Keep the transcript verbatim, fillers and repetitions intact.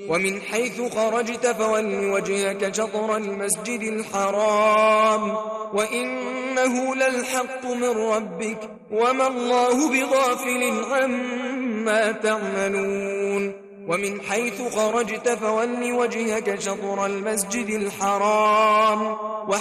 ومن حيث خرجت فول وجهك شطر المسجد الحرام وإنه للحق من ربك وما الله بغافل عما تعملون ومن حيث خرجت فول وجهك شطر المسجد الحرام